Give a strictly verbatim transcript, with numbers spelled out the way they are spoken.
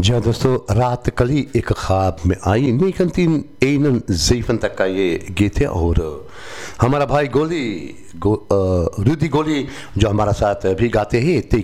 जी हाँ दोस्तों, रात कली एक ख्वाब में आई नीकंतीन एनन ज़ैफ़न तक का ये गीत है। और हमारा भाई गोली गो, अ, रुदी गोली जो हमारा साथ भी गाते हैं।